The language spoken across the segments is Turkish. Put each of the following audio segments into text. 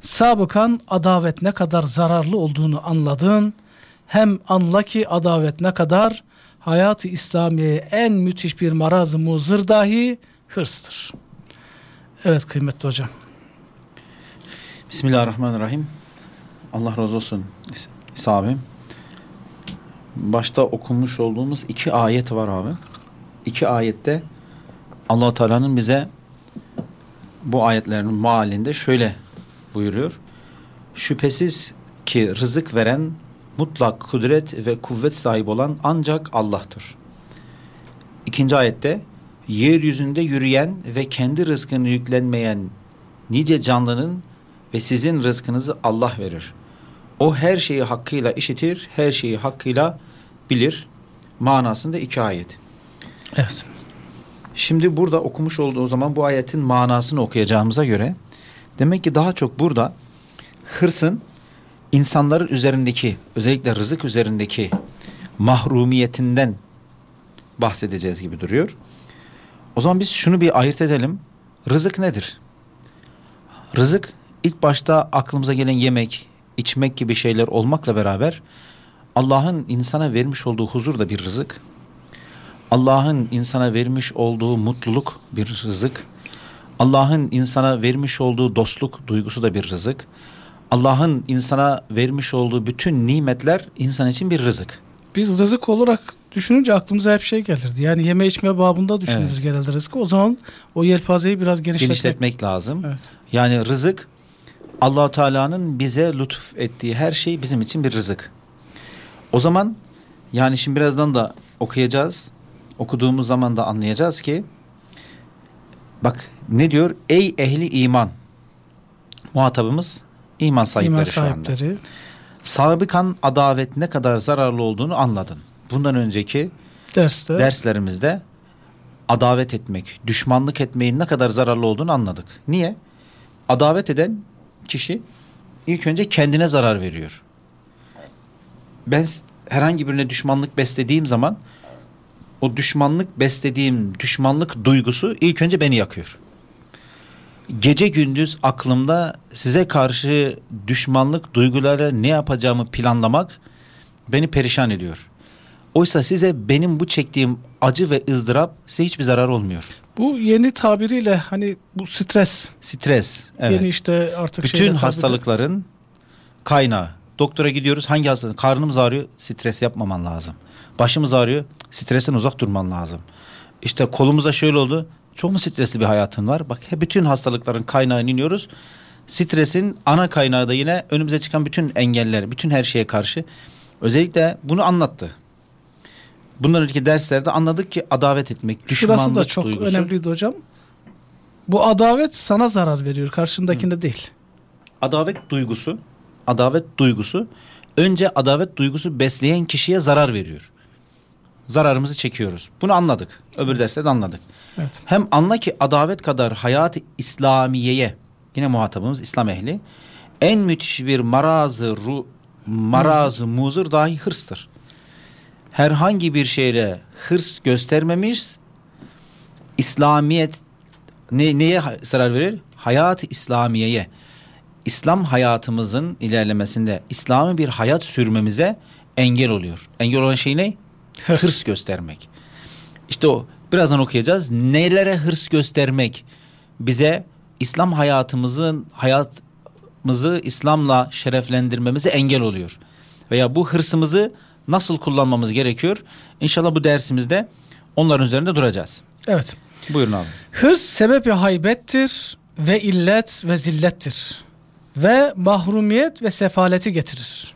sabıkan adavet ne kadar zararlı olduğunu anladın. Hem anla ki adavet ne kadar hayat-ı İslamiye'ye en müthiş bir maraz-ı muzır dahi hırstır. Evet kıymetli hocam. Bismillahirrahmanirrahim. Allah razı olsun İsa abim. Başta okumuş olduğumuz 2 ayet var abi. 2 ayette Allah Teala'nın bize bu ayetlerin mealinde şöyle buyuruyor. Şüphesiz ki rızık veren, mutlak kudret ve kuvvet sahibi olan ancak Allah'tır. 2. ayette yeryüzünde yürüyen ve kendi rızkını yüklenmeyen nice canlının ve sizin rızkınızı Allah verir. O her şeyi hakkıyla işitir, her şeyi hakkıyla bilir. Manasında 2 ayet. Evet. Şimdi burada okumuş olduğu zaman bu ayetin manasını okuyacağımıza göre demek ki daha çok burada hırsın insanların üzerindeki, özellikle rızık üzerindeki mahrumiyetinden bahsedeceğiz gibi duruyor. O zaman biz şunu bir ayırt edelim. Rızık nedir? Rızık ilk başta aklımıza gelen yemek, içmek gibi şeyler olmakla beraber Allah'ın insana vermiş olduğu huzur da bir rızık. Allah'ın insana vermiş olduğu mutluluk bir rızık. Allah'ın insana vermiş olduğu dostluk duygusu da bir rızık. Allah'ın insana vermiş olduğu bütün nimetler insan için bir rızık. Biz rızık olarak düşününce aklımıza hep şey gelirdi. Yani yeme içme babında düşünürüz genelde rızkı. O zaman o yelpazeyi biraz genişletmek lazım. Evet. Yani rızık Allah Teala'nın bize lütuf ettiği her şey bizim için bir rızık. O zaman yani şimdi birazdan da okuyacağız. Okuduğumuz zaman da anlayacağız ki bak ne diyor? Ey ehli iman. Muhatabımız iman sahipleri şu anda. Sabıkan adavet ne kadar zararlı olduğunu anladın. Bundan önceki derslerimizde adavet etmek, düşmanlık etmeyin ne kadar zararlı olduğunu anladık. Niye? Adavet eden kişi ilk önce kendine zarar veriyor. Ben herhangi birine düşmanlık beslediğim zaman o düşmanlık duygusu ilk önce beni yakıyor. Gece gündüz aklımda size karşı düşmanlık duyguları ne yapacağımı planlamak beni perişan ediyor. Oysa size benim bu çektiğim acı ve ızdırap size hiçbir zarar olmuyor. Bu yeni tabiriyle hani bu stres. Stres. Evet. Yeni işte artık bütün hastalıkların kaynağı. Doktora gidiyoruz. Hangi hastalık? Karnımız ağrıyor. Stres yapmaman lazım. Başımız ağrıyor. Stresten uzak durman lazım. İşte kolumuza şöyle oldu. Çok mu stresli bir hayatın var? Bak bütün hastalıkların kaynağını iniyoruz. Stresin ana kaynağı da yine önümüze çıkan bütün engeller, bütün her şeye karşı. Özellikle bunu anlattı. Bundan önceki derslerde anladık ki adavet etmek, düşmanlık duygusu. Şurası da çok önemliydi hocam. Bu adavet sana zarar veriyor, karşındakinde değil. Adavet duygusu önce adavet duygusu besleyen kişiye zarar veriyor. Zararımızı çekiyoruz. Bunu anladık. Öbür derslerde anladık. Evet. Hem anla ki adavet kadar hayat-ı İslamiye'ye, yine muhatabımız İslam ehli, en müthiş bir maraz-ı muzır dahi hırstır. Herhangi bir şeyle hırs göstermemiş, İslamiyet neye zarar verir? Hayat-ı İslamiye'ye. İslam hayatımızın ilerlemesinde, İslam'ı bir hayat sürmemize engel oluyor. Engel olan şey ne? Hırs göstermek. İşte o. Birazdan okuyacağız. Nelere hırs göstermek bize İslam hayatımızı İslam'la şereflendirmemize engel oluyor. Veya bu hırsımızı nasıl kullanmamız gerekiyor? İnşallah bu dersimizde onların üzerinde duracağız. Evet. Buyurun abi. Hırs sebebi haybettir ve illet ve zillettir. Ve mahrumiyet ve sefaleti getirir.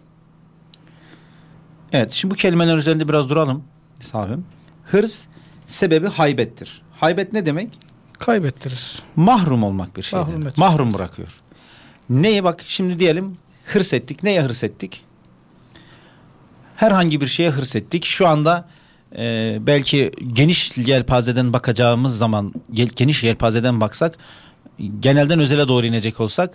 Evet, şimdi bu kelimeler üzerinde biraz duralım. Sahibim. Hırs sebebi haybettir. Haybet ne demek? Kaybettirir. Mahrum olmak bir şeyden. Mahrum bırakıyor. Neye bak şimdi diyelim hırs ettik. Neye hırs ettik? Herhangi bir şeye hırs ettik. Şu anda belki geniş yelpazeden bakacağımız zaman, geniş yelpazeden baksak, genelden özele doğru inecek olsak,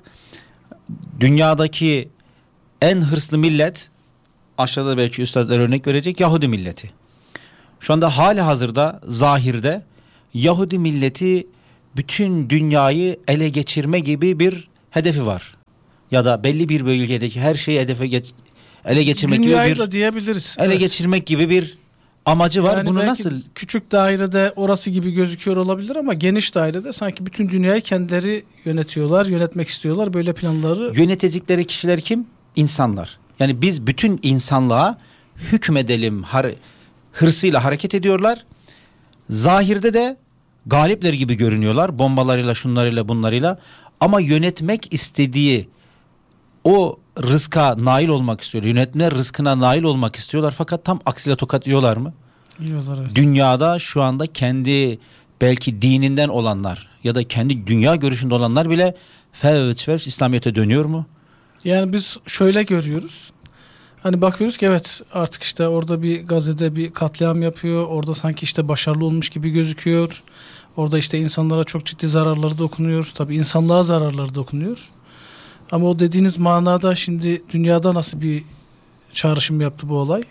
dünyadaki en hırslı millet, aşağıda belki üstadlar örnek verecek, Yahudi milleti. Şu anda hali hazırda zahirde Yahudi milleti bütün dünyayı ele geçirme gibi bir hedefi var. ya da belli bir bölgedeki her şeyi ele geçirmek Dünyayı gibi bir da diyebiliriz. ele geçirmek gibi bir amacı var. Yani Bunu belki nasıl küçük dairede orası gibi gözüküyor olabilir ama geniş dairede sanki bütün dünyayı kendileri yönetiyorlar, yönetmek istiyorlar. Böyle planları yönetecekleri kişiler kim? İnsanlar. Yani biz bütün insanlığa hükmedelim hırsıyla hareket ediyorlar. Zahirde de galipler gibi görünüyorlar. Bombalarıyla, şunlarıyla, bunlarıyla. Ama yönetmek istediği o rızka nail olmak istiyor. Yönetme rızkına nail olmak istiyorlar. Fakat tam aksine tokat yiyorlar mı? yiyorlar. Evet. Dünyada şu anda kendi belki dininden olanlar ya da kendi dünya görüşünde olanlar bile fevç İslamiyet'e dönüyor mu? Yani biz şöyle görüyoruz. Hani bakıyoruz ki evet artık işte orada bir Gazze'de bir katliam yapıyor. Orada sanki işte başarılı olmuş gibi gözüküyor. Orada işte insanlara çok ciddi zararları dokunuyor. Tabii insanlığa zararları dokunuyor. Ama o dediğiniz manada şimdi dünyada nasıl bir çağrışım yaptı bu olay?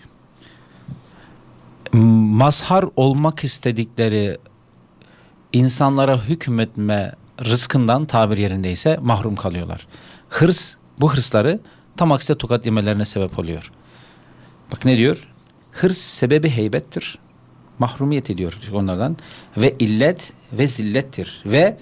Mazhar olmak istedikleri insanlara hükmetme rızkından tabir yerindeyse mahrum kalıyorlar. Bu hırsları tam aksine tokat yemelerine sebep oluyor. Bak ne diyor? Hırs sebebi heybettir. Mahrumiyet ediyor onlardan. Ve illet ve zillettir. Ve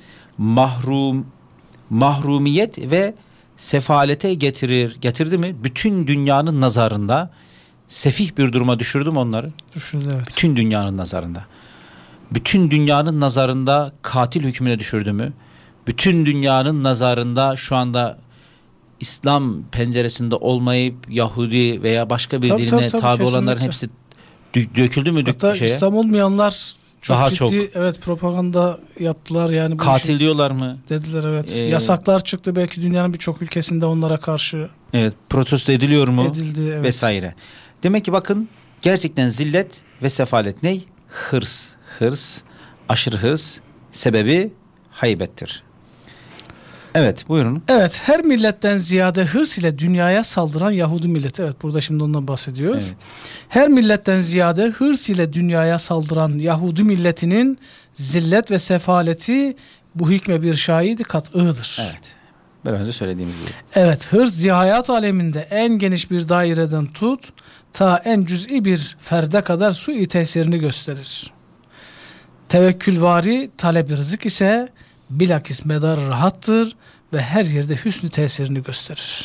mahrumiyet ve sefalete getirir. Getirdi mi? Bütün dünyanın nazarında sefih bir duruma düşürdü mü onları? Düşürdü, evet. Bütün dünyanın nazarında. Bütün dünyanın nazarında katil hükmüne düşürdü mü? Bütün dünyanın nazarında şu anda İslam penceresinde olmayıp Yahudi veya başka bir diline tabi olanların hepsi döküldü mü? Hatta İslam olmayanlar çok daha ciddi çok evet propaganda yaptılar yani. Katil diyorlar mı? Dediler evet. Yasaklar çıktı belki dünyanın birçok ülkesinde onlara karşı. Evet, protesto ediliyor mu? Edildi, evet. Vesaire. Demek ki bakın gerçekten zillet ve sefalet ne? Hırs, aşırı hırs sebebi haybettir. Evet, buyurun. Evet, her milletten ziyade hırs ile dünyaya saldıran Yahudi milleti. Evet, burada şimdi ondan bahsediyor. Evet. Her milletten ziyade hırs ile dünyaya saldıran Yahudi milletinin zillet ve sefaleti bu hükme bir şahidi kat'ıdır. Evet. Biraz önce söylediğimiz gibi. Evet, hırs zihayat aleminde en geniş bir daireden tut ta en cüz'i bir ferde kadar sui tesirini gösterir. Tevekkülvari talep-i rızık ise bilakis medar rahattır ve her yerde hüsnü tesirini gösterir.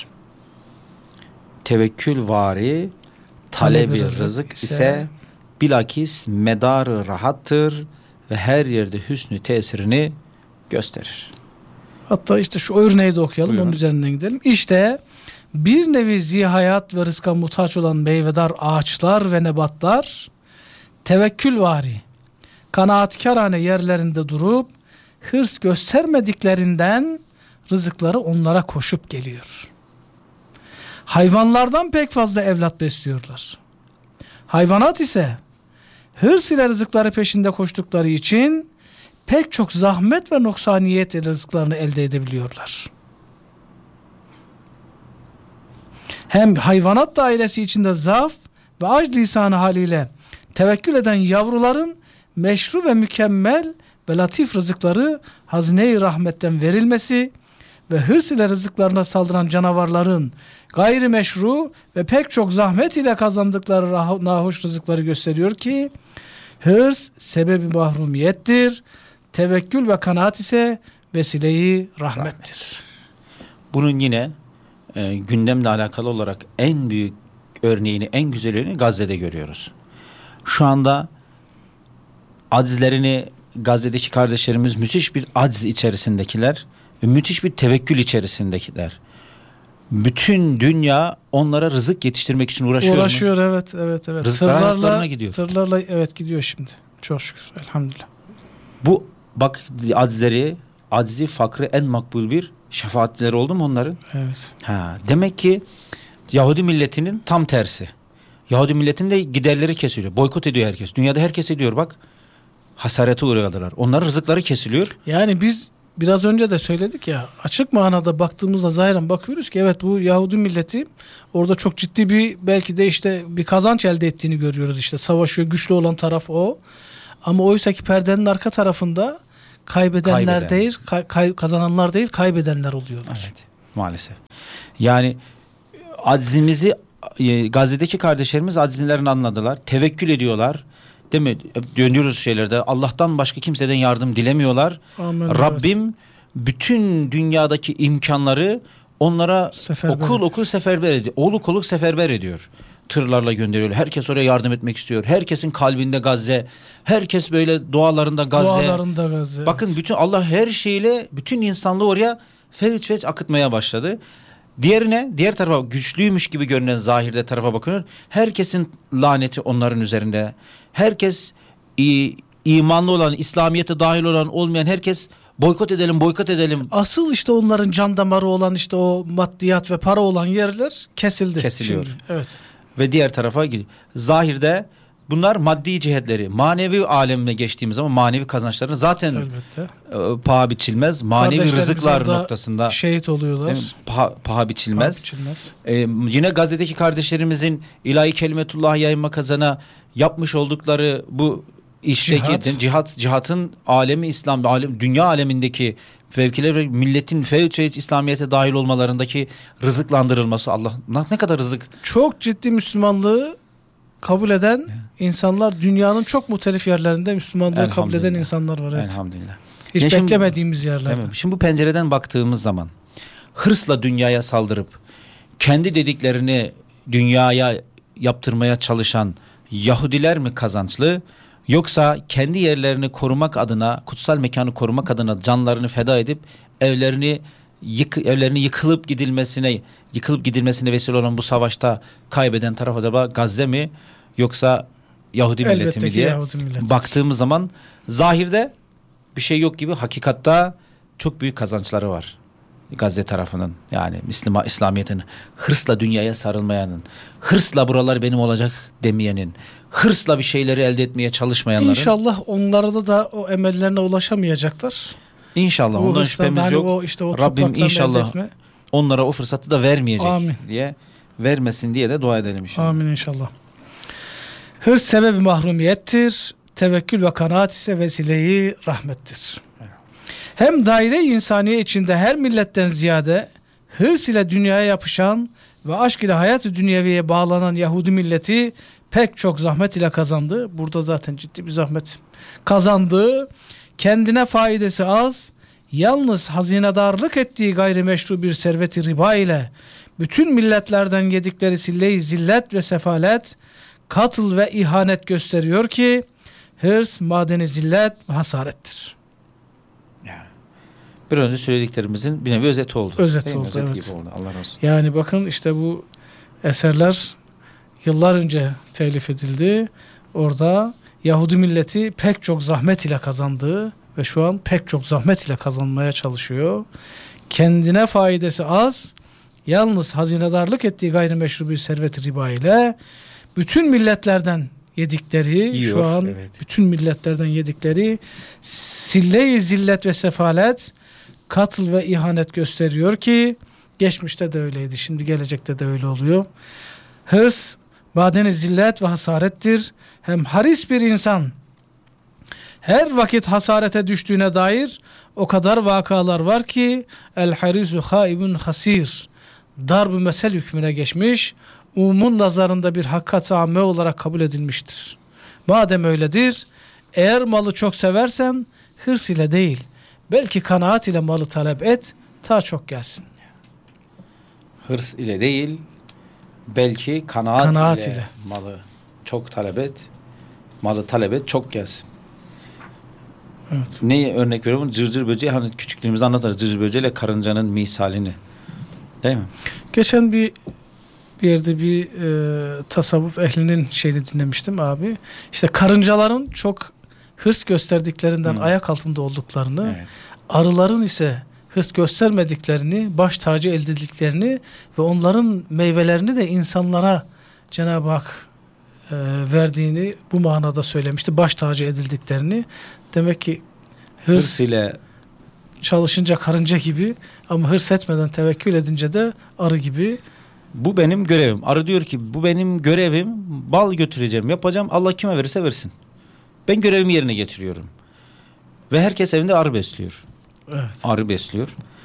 Tevekkülvari talep-i rızık ise bilakis medar rahattır ve her yerde hüsnü tesirini gösterir. Hatta işte şu örneği de okuyalım. Buyurun. Onun üzerinden gidelim. İşte bir nevi zihayat ve rızka muhtaç olan meyvedar ağaçlar ve nebatlar tevekkülvari, kanaatkârane yerlerinde durup hırs göstermediklerinden rızıkları onlara koşup geliyor. Hayvanlardan pek fazla evlat besliyorlar. Hayvanat ise hırs ile rızıkları peşinde koştukları için pek çok zahmet ve noksaniyet ile rızıklarını elde edebiliyorlar. Hem hayvanat dairesi içinde zaaf ve aç lisanı haliyle tevekkül eden yavruların meşru ve mükemmel ve latif rızıkları hazine-i rahmetten verilmesi ve hırs ile rızıklarına saldıran canavarların gayri meşru ve pek çok zahmet ile kazandıkları nahoş rızıkları gösteriyor ki hırs sebebi mahrumiyettir, tevekkül ve kanaat ise vesile-i rahmettir. Bunun yine gündemle alakalı olarak en büyük örneğini, en güzel örneğini Gazze'de görüyoruz. Şu anda acizlerini Gazze'deki kardeşlerimiz müthiş bir aciz içerisindekiler ve müthiş bir tevekkül içerisindekiler. Bütün dünya onlara rızık yetiştirmek için uğraşıyor mu? Evet. Rızıklar hayatlarına gidiyor. Tırlarla evet gidiyor şimdi. Çok şükür elhamdülillah. Bu bak acizi, fakrı en makbul bir şefaatleri oldu mu onların? Evet. Demek ki Yahudi milletinin tam tersi. Yahudi milletinde giderleri kesiliyor. Boykot ediyor herkes. Dünyada herkes ediyor bak. Hasarete uğruyorlar. Onların rızıkları kesiliyor. Yani biz biraz önce de söyledik ya, açık manada baktığımızda zahiren bakıyoruz ki evet bu Yahudi milleti orada çok ciddi bir belki de işte bir kazanç elde ettiğini görüyoruz, işte savaşıyor, güçlü olan taraf o. Ama oysa ki perdenin arka tarafında kaybedenler değil, kazananlar değil, kaybedenler oluyorlar. Evet, maalesef. Yani aczimizi Gazze'deki kardeşlerimiz aczlerini anladılar. Tevekkül ediyorlar. Değil mi? Dönüyoruz şeylerde. Allah'tan başka kimseden yardım dilemiyorlar. Amin, Rabbim bütün dünyadaki imkanları onlara okul seferber ediyor. Oluk oluk seferber ediyor. Tırlarla gönderiyor. Herkes oraya yardım etmek istiyor. Herkesin kalbinde Gazze. Herkes böyle dualarında Gazze. Bakın bütün Allah her şeyle bütün insanlığı oraya fevç akıtmaya başladı. Diğer tarafa güçlüymüş gibi görünen zahirde tarafa bakıyor. Herkesin laneti onların üzerinde. Herkes imanlı olan, İslamiyet'e dahil olan, olmayan herkes boykot edelim. Asıl işte onların can damarı olan işte o maddiyat ve para olan yerler kesiliyor. Şimdi. Evet. Ve diğer tarafa gidiyor. Zahirde bunlar maddi cihetleri. Manevi alemine geçtiğimiz zaman manevi kazançlarını zaten paha biçilmez. Manevi rızıklar noktasında şehit oluyorlar. Paha biçilmez. Yine Gazze'deki kardeşlerimizin ilahi kelimetullah yaymak adına yapmış oldukları bu işteki cihatın alemi İslam, dünya alemindeki fevkiler ve milletin İslamiyet'e dahil olmalarındaki rızıklandırılması. Allah ne kadar rızık. Çok ciddi Müslümanlığı kabul eden insanlar, dünyanın çok muhtelif yerlerinde Müslümanlığı kabul eden insanlar var. Evet. Elhamdülillah. Hiç beklemediğimiz yerlerde. Şimdi bu pencereden baktığımız zaman hırsla dünyaya saldırıp kendi dediklerini dünyaya yaptırmaya çalışan Yahudiler mi kazançlı, yoksa kendi yerlerini korumak adına, kutsal mekanı korumak adına canlarını feda edip evlerini yıkılıp gidilmesine vesile olan bu savaşta kaybeden taraf acaba Gazze mi yoksa Yahudi milleti mi diye baktığımız zaman zahirde bir şey yok gibi, hakikatta çok büyük kazançları var Gazze tarafının. Yani İslamiyet'in hırsla dünyaya sarılmayanın, hırsla buralar benim olacak demeyenin, hırsla bir şeyleri elde etmeye çalışmayanların. İnşallah onlara da o emellerine ulaşamayacaklar. İnşallah. Ondan şüphemiz yok. O Rabbim inşallah onlara o fırsatı da vermeyecek. Amin. Vermesin diye de dua edelim inşallah. Amin inşallah. Hırs sebebi mahrumiyettir. Tevekkül ve kanaat ise vesileyi rahmettir. Hem daire-i insaniye içinde her milletten ziyade hırs ile dünyaya yapışan ve aşk ile hayat-ı dünyeviye bağlanan Yahudi milleti pek çok zahmet ile kazandı. Burada zaten ciddi bir zahmet kazandı. Kendine faidesi az, yalnız hazinedarlık ettiği gayrimeşru bir servet-i riba ile bütün milletlerden yedikleri sille-i zillet ve sefalet, katıl ve ihanet gösteriyor ki hırs madeni zillet ve hasarettir. Bir önce söylediklerimizin bir nevi özeti oldu. Özet oldu. Allah razı olsun. Yani bakın işte bu eserler yıllar önce telif edildi. Orada Yahudi milleti pek çok zahmet ile kazandı ve şu an pek çok zahmet ile kazanmaya çalışıyor. Kendine faidesi az, yalnız hazinedarlık ettiği gayrimeşru bir servet-i riba ile bütün milletlerden yedikleri, şu an bütün milletlerden yedikleri sille-i zillet ve sefalet, katıl ve ihanet gösteriyor ki geçmişte de öyleydi, şimdi gelecekte de öyle oluyor. Hırs madeni zillet ve hasarettir. Hem haris bir insan her vakit hasarete düştüğüne dair o kadar vakalar var ki el harisu haibun hasir, darb-ı mesel hükmüne geçmiş, umumun nazarında bir hakikat-ı amme olarak kabul edilmiştir. Madem öyledir, eğer malı çok seversen hırs ile değil, belki kanaat ile malı talep et, ta çok gelsin. Hırs ile değil, belki kanaat ile malı çok talep et, malı talep et, çok gelsin. Evet. Neye örnek veriyorum? Cırcır böceği, hani küçüklüğümüzde anlatırız. Cırcır böceğiyle karıncanın misalini. Değil mi? Geçen bir yerde bir tasavvuf ehlinin şeyini dinlemiştim abi. İşte karıncaların çok hırs gösterdiklerinden ayak altında olduklarını, arıların ise hırs göstermediklerini, baş tacı elde ettiklerini ve onların meyvelerini de insanlara Cenab-ı Hak verdiğini bu manada söylemişti. Baş tacı edildiklerini. Demek ki hırs ile çalışınca karınca gibi, ama hırs etmeden tevekkül edince de arı gibi. Bu benim görevim. Arı diyor ki bu benim görevim. Bal götüreceğim, yapacağım. Allah kime verirse versin. Ben görevimi yerine getiriyorum. Ve herkes evinde arı besliyor. Evet. Arı besliyor.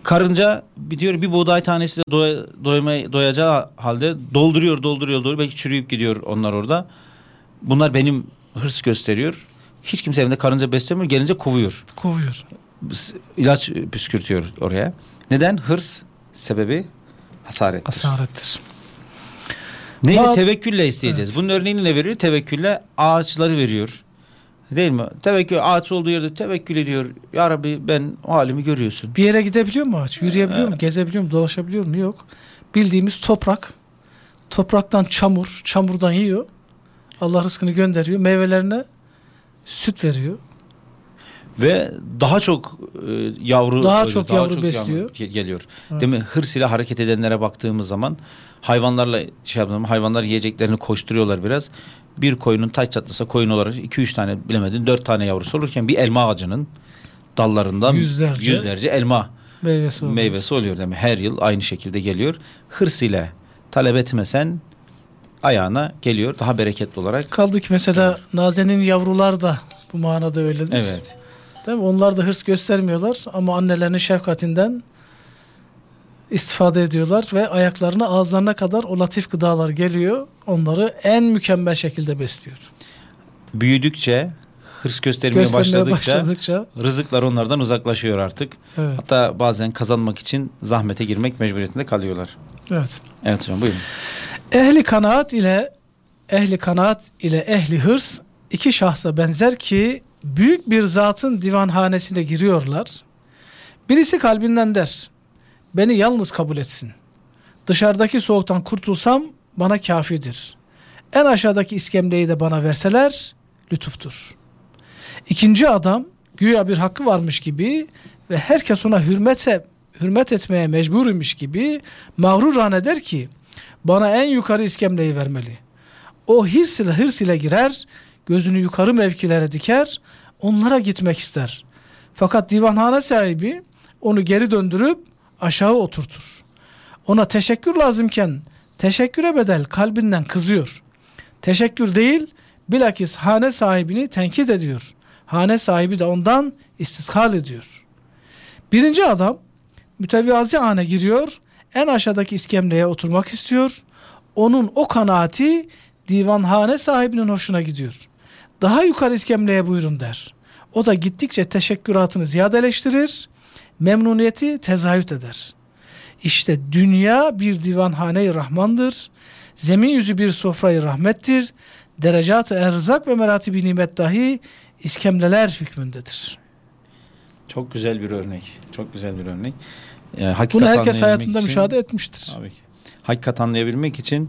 Karınca diyor bir buğday tanesi de doyacağı halde dolduruyor. Belki çürüyüp gidiyor onlar orada. Bunlar benim hırs gösteriyor. Hiç kimse evinde karınca beslemiyor. Gelince kovuyor. İlaç püskürtüyor oraya. Neden? Hırs sebebi hasarettir. Neyle? Tevekkülle isteyeceğiz. Evet. Bunun örneğini ne veriyor? Tevekkülle ağaçları veriyor. Değil mi? Tevekkül, ağaç olduğu yerde tevekkül ediyor. Ya Rabbi ben o halimi görüyorsun. Bir yere gidebiliyor mu ağaç? Yürüyebiliyor mu? Gezebiliyor mu? Dolaşabiliyor mu? Yok. Bildiğimiz toprak. Topraktan çamur. Çamurdan yiyor. Allah rızkını gönderiyor. Meyvelerine süt veriyor. Ve daha çok yavru besliyor. Geliyor. Evet. Değil mi? Hırs ile hareket edenlere baktığımız zaman hayvanlarla hayvanlar yiyeceklerini koşturuyorlar biraz. Bir koyunun taç çatlasa koyun olarak 2-3 tane bilemedin 4 tane yavrusu olurken bir elma ağacının dallarından yüzlerce elma meyvesi oluyor değil mi? Her yıl aynı şekilde geliyor. Hırs ile talep etmesen ayağına geliyor daha bereketli olarak. Kaldı ki mesela Naze'nin yavrular da bu manada öyledir. Evet. Değil mi? Onlar da hırs göstermiyorlar ama annelerinin şefkatinden istifade ediyorlar ve ayaklarına, ağızlarına kadar o latif gıdalar geliyor. Onları en mükemmel şekilde besliyor. Büyüdükçe, hırs göstermeye başladıkça rızıklar onlardan uzaklaşıyor artık. Evet. Hatta bazen kazanmak için zahmete girmek mecburiyetinde kalıyorlar. Evet. Evet hocam buyurun. Ehli kanaat ile ehli hırs iki şahsa benzer ki büyük bir zatın divanhanesine giriyorlar. Birisi kalbinden der, beni yalnız kabul etsin. Dışarıdaki soğuktan kurtulsam bana kafidir. En aşağıdaki iskemleyi de bana verseler lütuftur. İkinci adam güya bir hakkı varmış gibi ve herkes ona hürmet etmeye mecburmuş gibi mağrurane der ki bana en yukarı iskemleyi vermeli. O hırs ile girer, gözünü yukarı mevkilere diker, onlara gitmek ister. Fakat divanhane sahibi onu geri döndürüp aşağı oturtur. Ona teşekkür lazımken teşekküre bedel kalbinden kızıyor. Teşekkür değil, bilakis hane sahibini tenkit ediyor. Hane sahibi de ondan istishal ediyor. Birinci adam mütevaziane giriyor, en aşağıdaki iskemleye oturmak istiyor. Onun o kanaati divanhane sahibinin hoşuna gidiyor. Daha yukarı iskemleye buyurun der. O da gittikçe teşekküratını ziyadeleştirir, memnuniyeti tezahüt eder. İşte dünya bir divanhane-i rahmandır. Zemin yüzü bir sofrayı rahmettir. Derecat-ı erzak ve meratibi nimet dahi iskemleler hükmündedir. Çok güzel bir örnek. Çok güzel bir örnek. Bunu herkes hayatında müşahede etmiştir. Tabii ki. Hakikat anlayabilmek için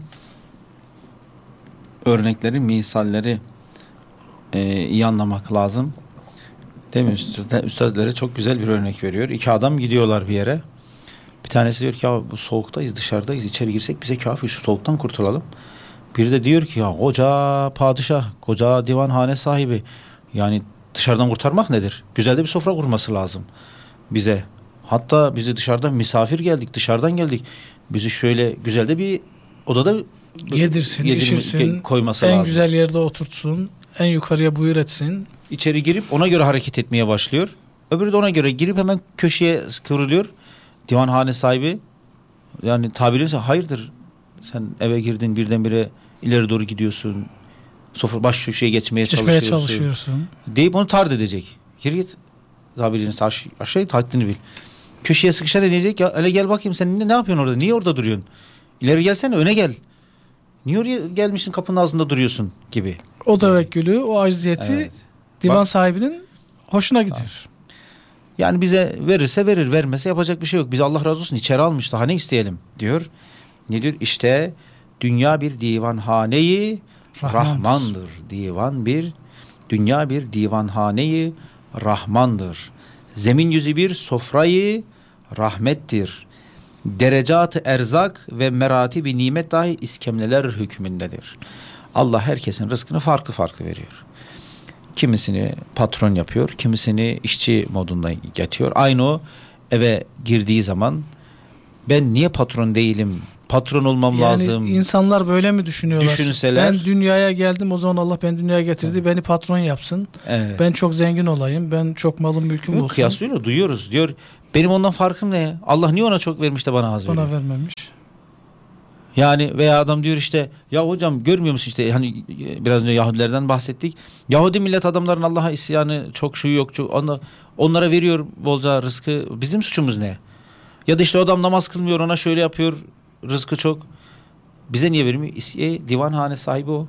örnekleri, misalleri iyi anlamak lazım. Değil mi? Üstadları çok güzel bir örnek veriyor. İki adam gidiyorlar bir yere. Bir tanesi diyor ki ya bu soğuktayız, dışarıdayız, içeri girsek bize kafi, şu soğuktan kurtulalım. Biri de diyor ki ya koca padişah, koca divanhane sahibi, yani dışarıdan kurtarmak nedir? Güzel de bir sofra kurması lazım bize. Hatta bizi dışarıdan misafir geldik, dışarıdan geldik. Bizi şöyle güzel de bir odada yedirsin, içirsin, koyması en lazım. güzel yerde oturtsun, en yukarıya buyur etsin. İçeri girip ona göre hareket etmeye başlıyor. Öbürü de ona göre girip hemen köşeye kıvrılıyor. Divanhane sahibi yani tabiriyse hayırdır, sen eve girdin birdenbire ileri doğru gidiyorsun. Sofra baş köşeye geçmeye çalışıyorsun. Deyip onu tard edecek. Geri git. Tabiriyse aşağıya haddini bil. Köşeye sıkışar edecek ya, hele gel bakayım sen ne yapıyorsun orada? Niye orada duruyorsun? İleri gelsene, öne gel. Niye oraya gelmişsin, kapının ağzında duruyorsun gibi. O tevekkülü, o acziyeti divan sahibinin hoşuna gidiyor. Yani bize verirse verir, vermese yapacak bir şey yok. Biz Allah razı olsun içeri almış, daha ne isteyelim diyor. Ne diyor? İşte dünya bir divanhane-i rahmandır. Dünya bir divanhane-i rahmandır. Zemin yüzü bir sofrayı rahmettir. Derecat-ı erzak ve meratibi nimet dahi iskemleler hükmündedir. Allah herkesin rızkını farklı farklı veriyor. Kimisini patron yapıyor, kimisini işçi modunda getiriyor. Aynı o eve girdiği zaman ben niye patron değilim? Patron olmam lazım. Yani insanlar böyle mi düşünüyorlar? Düşünseler. Ben dünyaya geldim, o zaman Allah beni dünyaya getirdi. Beni patron yapsın. Evet. Ben çok zengin olayım. Ben çok malım mülküm olsun. Kıyaslıyor, duyuyoruz. Diyor Benim ondan farkım ne? Allah niye ona çok vermiş de bana az veriyor? Bana vermemiş. Yani veya adam diyor işte ya hocam görmüyor musun işte hani biraz önce Yahudilerden bahsettik. Yahudi millet adamların Allah'a isyanı çok şu yok çok onlara veriyor bolca rızkı. Bizim suçumuz ne? Ya da işte o adam namaz kılmıyor ona şöyle yapıyor rızkı çok. Bize niye vermiyor? Divanhane sahibi o.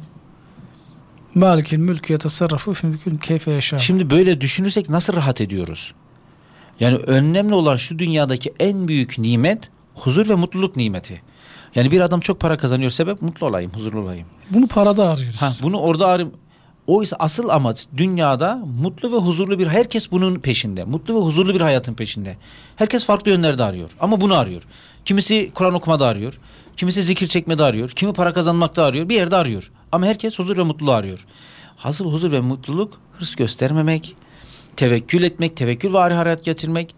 Malikil mülkü yetasarrafu fi mülkün keyfe yaşa. Şimdi böyle düşünürsek nasıl rahat ediyoruz? Yani önemli olan şu dünyadaki en büyük nimet huzur ve mutluluk nimeti. Yani bir adam çok para kazanıyor sebep mutlu olayım, huzurlu olayım. Bunu parada arıyoruz. Bunu orada arayayım. Oysa asıl amaç dünyada mutlu ve huzurlu bir herkes bunun peşinde. Mutlu ve huzurlu bir hayatın peşinde. Herkes farklı yönlerde arıyor ama bunu arıyor. Kimisi Kur'an okumada arıyor. Kimisi zikir çekmede arıyor. Kimi para kazanmakta arıyor. Bir yerde arıyor. Ama herkes huzur ve mutluluğu arıyor. Asıl huzur ve mutluluk hırs göstermemek, tevekkül etmek, tevekkül vari hayat geçirmek.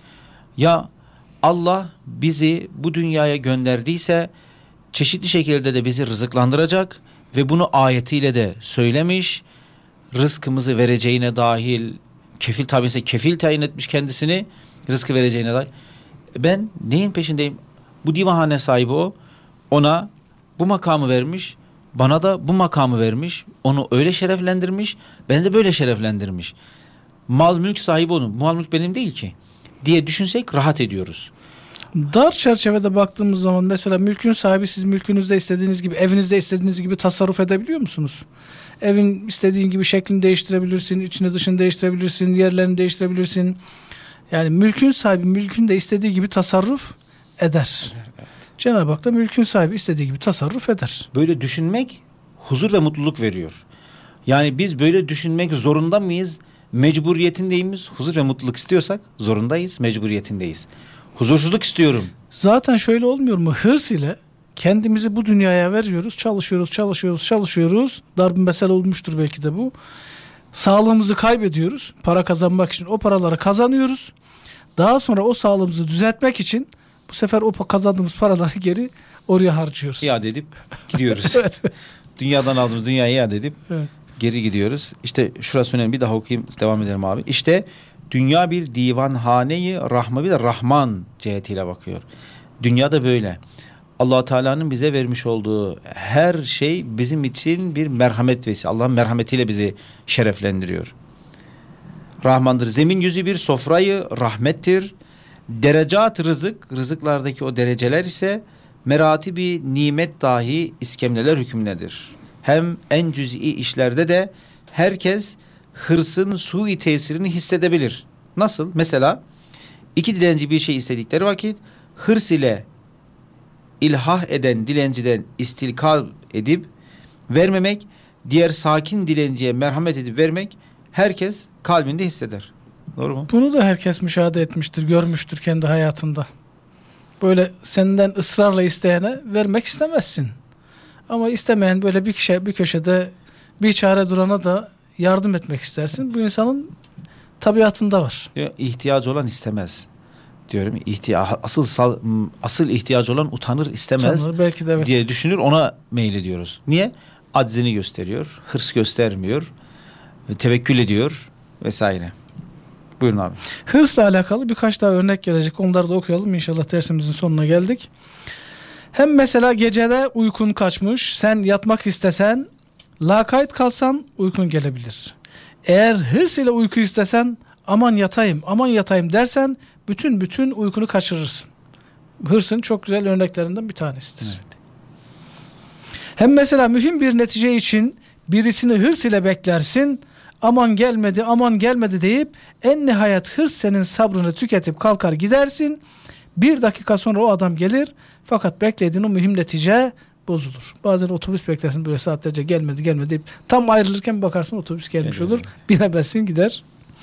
Ya Allah bizi bu dünyaya gönderdiyse çeşitli şekilde de bizi rızıklandıracak ve bunu ayetiyle de söylemiş. Rızkımızı vereceğine dahil kefil tabirse kefil tayin etmiş kendisini rızkı vereceğine dair. Ben neyin peşindeyim? Bu divanhane sahibi o. Ona bu makamı vermiş. Bana da bu makamı vermiş. Onu öyle şereflendirmiş. Beni de böyle şereflendirmiş. Mal mülk sahibi onun. Mal mülk benim değil ki diye düşünsek rahat ediyoruz. Dar çerçevede baktığımız zaman mesela mülkün sahibi siz mülkünüzde istediğiniz gibi evinizde istediğiniz gibi tasarruf edebiliyor musunuz? Evin istediğin gibi şeklini değiştirebilirsin, içini dışını değiştirebilirsin, yerlerini değiştirebilirsin. Yani mülkün sahibi mülkün de istediği gibi tasarruf eder. Evet. Cenab-ı Hak da mülkün sahibi istediği gibi tasarruf eder. Böyle düşünmek huzur ve mutluluk veriyor. Yani biz böyle düşünmek zorunda mıyız? Mecburiyetindeyiz. Huzur ve mutluluk istiyorsak zorundayız, mecburiyetindeyiz. Huzursuzluk istiyorum. Zaten şöyle olmuyor mu? Hırs ile kendimizi bu dünyaya veriyoruz. Çalışıyoruz. Darbe mesele olmuştur belki de bu. Sağlığımızı kaybediyoruz. Para kazanmak için o paraları kazanıyoruz. Daha sonra o sağlığımızı düzeltmek için bu sefer o kazandığımız paraları geri oraya harcıyoruz. İade edip gidiyoruz. Evet. Dünyadan aldığımız dünyayı iade edip geri gidiyoruz. İşte şurası önemli. Bir daha okuyayım. Devam edelim abi. İşte dünya bir divanhane-i rahma bir de Rahman cihetiyle bakıyor. Dünyada böyle. Allah Teala'nın bize vermiş olduğu her şey bizim için bir merhamet vesilesi. Allah'ın merhametiyle bizi şereflendiriyor. Rahmandır. Zemin yüzü bir sofrayı rahmettir. Derecat rızık, rızıklardaki o dereceler ise meratibi nimet dahi iskemleler hükümnedir. Hem en cüz'i işlerde de herkes hırsın sui tesirini hissedebilir. Nasıl? Mesela iki dilenci bir şey istedikleri vakit hırs ile ilhah eden dilenciden istilkal edip vermemek, diğer sakin dilenciye merhamet edip vermek herkes kalbinde hisseder. Doğru mu? Bunu da herkes müşahede etmiştir, görmüştür kendi hayatında. Böyle senden ısrarla isteyene vermek istemezsin. Ama istemeyen böyle bir köşede bir çare durana da yardım etmek istersin. Bu insanın tabiatında var. İhtiyacı olan istemez diyorum. Asıl ihtiyacı olan utanır istemez belki de evet. diye düşünür, ona meylediyoruz. Niye? Aczini gösteriyor, hırs göstermiyor, tevekkül ediyor vesaire. Buyurun abi. Hırsla alakalı birkaç daha örnek gelecek. Onları da okuyalım. İnşallah dersimizin sonuna geldik. Hem mesela gecede uykun kaçmış. Sen yatmak istesen, lakayt kalsan uykun gelebilir. Eğer hırs ile uyku istesen, aman yatayım dersen bütün uykunu kaçırırsın. Hırsın çok güzel örneklerinden bir tanesidir. Evet. Hem mesela mühim bir netice için birisini hırs ile beklersin. Aman gelmedi deyip en nihayet hırs senin sabrını tüketip kalkar gidersin. Bir dakika sonra o adam gelir fakat beklediğin o mühim netice bozulur. Bazen otobüs beklersin böyle saatlerce gelmedi deyip tam ayrılırken bakarsın otobüs gelmiş olur. Binemezsin gider.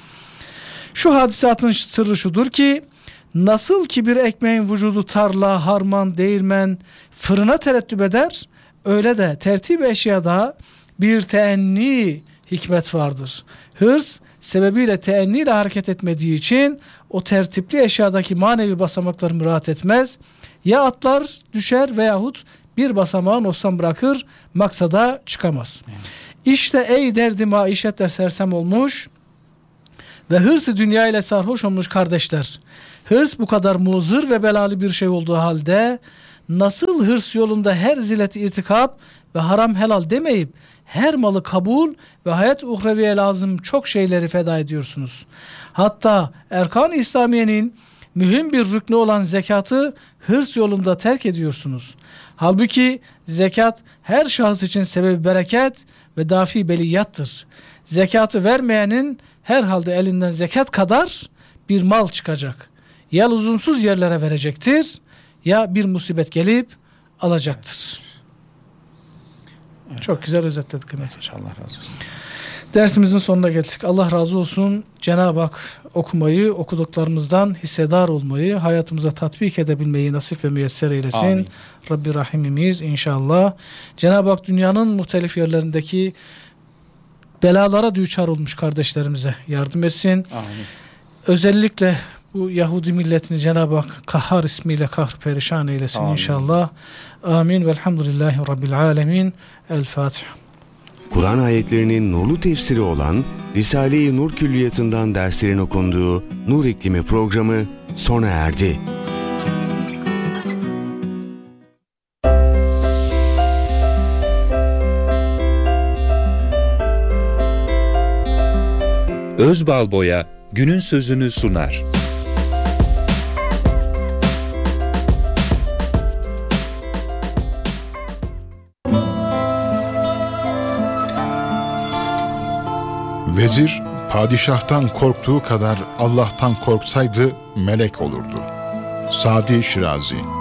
Şu hadisatın sırrı şudur ki nasıl ki bir ekmeğin vücudu tarla, harman, değirmen, fırına terettüp eder öyle de tertip eşyada bir teenni hikmet vardır. Hırs sebebiyle teenniyle hareket etmediği için o tertipli eşyadaki manevi basamakları müraat etmez. Ya atlar düşer veyahut bir basamağı noksan bırakır maksada çıkamaz. İşte ey derdi maişetle sersem olmuş ve hırsı dünya ile sarhoş olmuş kardeşler. Hırs bu kadar muzır ve belalı bir şey olduğu halde nasıl hırs yolunda her zillet itikap ve haram helal demeyip her malı kabul ve hayat uhreviye lazım çok şeyleri feda ediyorsunuz. Hatta Erkan-ı İslamiye'nin mühim bir rüknü olan zekatı hırs yolunda terk ediyorsunuz. Halbuki zekat her şahıs için sebebi bereket ve dafi beliyattır. Zekatı vermeyenin herhalde elinden zekat kadar bir mal çıkacak. Ya lüzumsuz yerlere verecektir ya bir musibet gelip alacaktır. Evet. Çok güzel özetledik kıymetli hocam. Allah razı olsun. Dersimizin sonuna geldik. Allah razı olsun. Cenab-ı Hak okumayı, okuduklarımızdan hissedar olmayı, hayatımıza tatbik edebilmeyi nasip ve müyesser eylesin. Amin. Rabbi Rahimimiz inşallah. Cenab-ı Hak dünyanın muhtelif yerlerindeki belalara düçar olmuş kardeşlerimize yardım etsin. Amin. Özellikle bu Yahudi milletini Cenab-ı Hak Kahhar ismiyle kahr perişan eylesin. Amin. İnşallah. Amin. Velhamdülillahi Rabbil alemin. El Fatiha. Kur'an ayetlerinin nurlu tefsiri olan Risale-i Nur Külliyatı'ndan derslerin okunduğu Nur İklimi programı sona erdi. Özbalboya günün sözünü sunar. Vezir, padişahtan korktuğu kadar Allah'tan korksaydı melek olurdu. Sadi Şirazi.